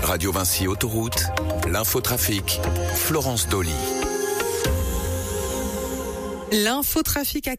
Radio Vinci Autoroute, l'infotrafic, Florence Dolly. L'infotrafic à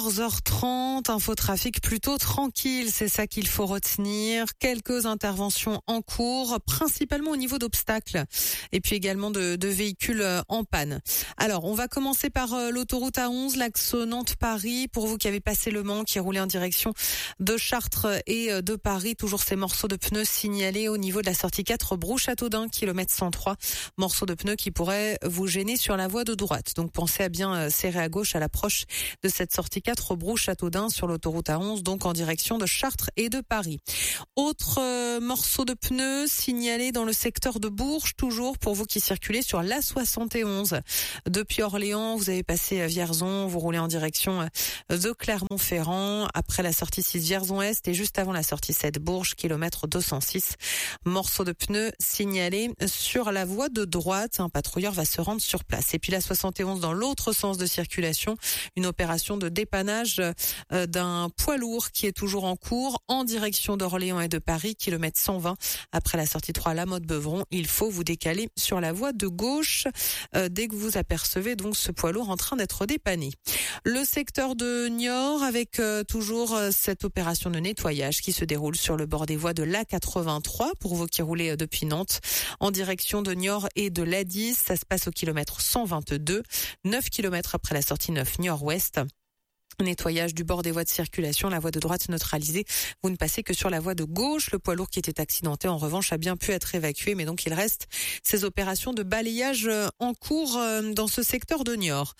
14h30, infotrafic plutôt tranquille, c'est ça qu'il faut retenir. Quelques interventions en cours, principalement au niveau d'obstacles et puis également de véhicules en panne. Alors, on va commencer par l'autoroute A11, l'axe Nantes-Paris. Pour vous qui avez passé Le Mans, qui roulait en direction de Chartres et de Paris, toujours ces morceaux de pneus signalés au niveau de la sortie 4, Brou-Châteaudun, kilomètre 103. Morceaux de pneus qui pourraient vous gêner sur la voie de droite. Donc pensez à bien serrer à gauche à l'approche de cette sortie 4 Brou-Châteaudun sur l'autoroute A11, donc en direction de Chartres et de Paris. Autre morceau de pneus signalé dans le secteur de Bourges, toujours pour vous qui circulez sur l'A71. Depuis Orléans, vous avez passé Vierzon, vous roulez en direction de Clermont-Ferrand, après la sortie 6 Vierzon-Est et juste avant la sortie 7 Bourges, kilomètre 206. Morceau de pneus signalé sur la voie de droite. Un patrouilleur va se rendre sur place. Et puis la 71 dans l'autre sens de circulation, une opération de dépannage d'un poids lourd qui est toujours en cours en direction d'Orléans et de Paris, kilomètre 120. Après la sortie 3 à la Motte-Beuvron, il faut vous décaler sur la voie de gauche dès que vous apercevez donc ce poids lourd en train d'être dépanné. Le secteur de Niort avec toujours cette opération de nettoyage qui se déroule sur le bord des voies de l'A83 pour vous qui roulez depuis Nantes en direction de Niort et de l'A10. Ça se passe au kilomètre 122, 9 km après la sortie 9 Niort-Ouest. Nettoyage du bord des voies de circulation, la voie de droite neutralisée. Vous ne passez que sur la voie de gauche. Le poids lourd qui était accidenté, en revanche, a bien pu être évacué, mais donc il reste ces opérations de balayage en cours dans ce secteur de Niort.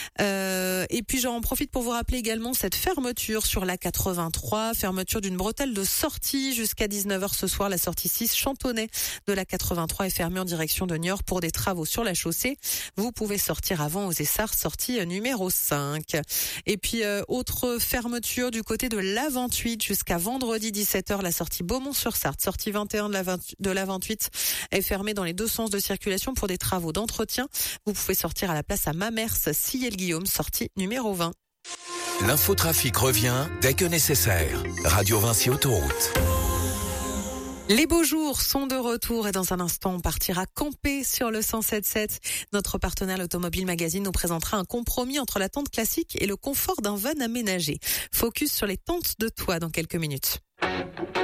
Et puis j'en profite pour vous rappeler également cette fermeture sur la 83, fermeture d'une bretelle de sortie jusqu'à 19h ce soir. La sortie 6 Chantonnay de la 83 est fermée en direction de Niort pour des travaux sur la chaussée. Vous pouvez sortir avant aux Essarts, sortie numéro 5. Et puis autre fermeture du côté de l'A28 jusqu'à vendredi 17h, la sortie Beaumont-sur-Sarthe, sortie 21 de l'A28 est fermée dans les deux sens de circulation pour des travaux d'entretien. Vous pouvez sortir à la place à Mamers, Sillé-le-Guillaume, sortie numéro 20. L'infotrafic revient dès que nécessaire. Radio Vinci Autoroute. Les beaux jours sont de retour et dans un instant, on partira camper sur le 107.7. Notre partenaire l'Automobile Magazine nous présentera un compromis entre la tente classique et le confort d'un van aménagé. Focus sur les tentes de toit dans quelques minutes.